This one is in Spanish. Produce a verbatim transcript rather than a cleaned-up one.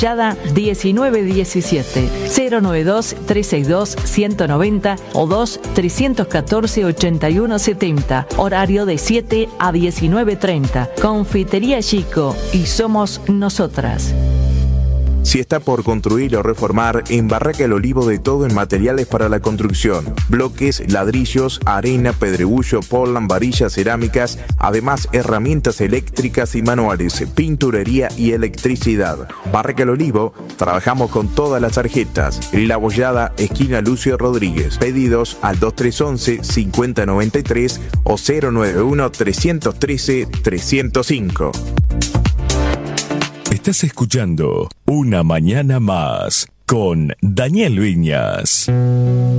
Bollada diecinueve diecisiete, cero noventa y dos, trescientos sesenta y dos, ciento noventa o dos trescientos catorce, ochenta y uno setenta. Horario de siete a diecinueve treinta. Confitería Chico y somos nosotras. Si está por construir o reformar, en Barraca El Olivo de todo en materiales para la construcción. Bloques, ladrillos, arena, pedregullo, portland, varillas, cerámicas, además herramientas eléctricas y manuales, pinturería y electricidad. Barraca El Olivo, trabajamos con todas las tarjetas. La Bollada, esquina Lucio Rodríguez. Pedidos al dos tres once, cincuenta noventa y tres o cero nueve uno, trescientos trece, trescientos cinco. Estás escuchando Una Mañana Más con Daniel Viñas.